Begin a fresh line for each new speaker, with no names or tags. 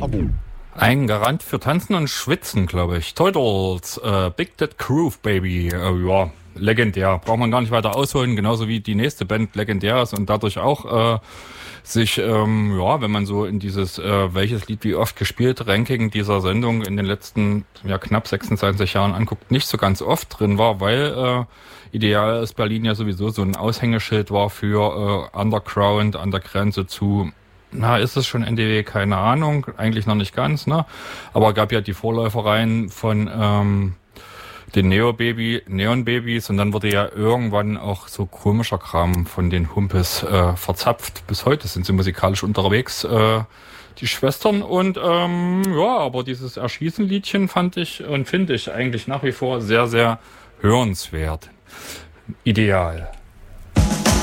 Ein Garant für Tanzen und Schwitzen, glaube ich. Turtles, Big Dead Groove Baby, ja, legendär. Braucht man gar nicht weiter ausholen, genauso wie die nächste Band legendär ist und dadurch auch sich, ja, wenn man so in dieses welches Lied wie oft gespielt Ranking dieser Sendung in den letzten knapp 26 Jahren anguckt, nicht so ganz oft drin war, weil ideal ist Berlin ja sowieso so ein Aushängeschild war für Underground an der Grenze zu ist es schon NDW? Keine Ahnung. Eigentlich noch nicht ganz, ne? Aber gab ja die Vorläufereien von den Neon Babys und dann wurde ja irgendwann auch so komischer Kram von den Humpes verzapft. Bis heute sind sie musikalisch unterwegs, die Schwestern. Und aber dieses Erschießen-Liedchen fand ich und finde ich eigentlich nach wie vor sehr, sehr hörenswert. Ideal.